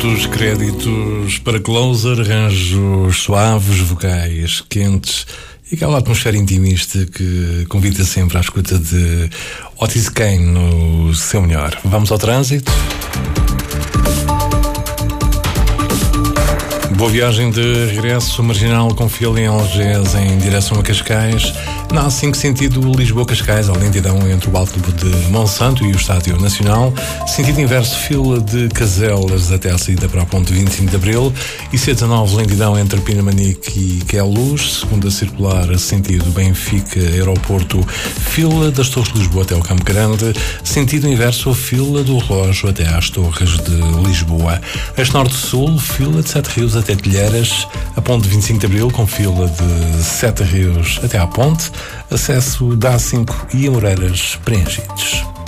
minutos, créditos para closer, arranjos suaves, vocais quentes e aquela atmosfera intimista que convida sempre à escuta de Otis Kane no seu melhor. Vamos ao trânsito. Boa viagem de regresso, marginal com fila em Algés em direção a Cascais. Na A5 sentido Lisboa-Cascais, a lentidão entre o Alto de Monsanto e o Estádio Nacional. Sentido inverso, fila de Caselas até à saída para a ponte 25 de Abril. E C19, lentidão entre Pinamanique e Queluz. Segunda circular, sentido Benfica-Aeroporto, fila das Torres de Lisboa até ao Campo Grande. Sentido inverso, fila do Relógio até às Torres de Lisboa. Eixo Norte-Sul, fila de Sete Rios até Telheiras, a ponte 25 de Abril com fila de Sete Rios até à ponte, acesso da A5 e Amoreiras preenchidos.